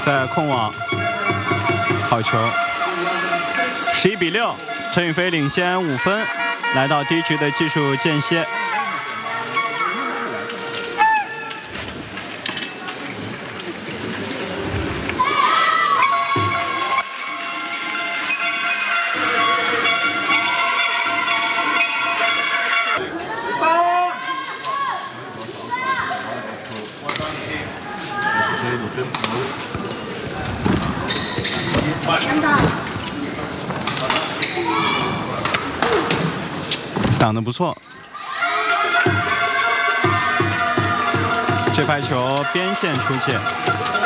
在控网，好球，11比6，陈雨菲领先5分，来到第一局的技术间歇。挡得不错，这拍球边线出界。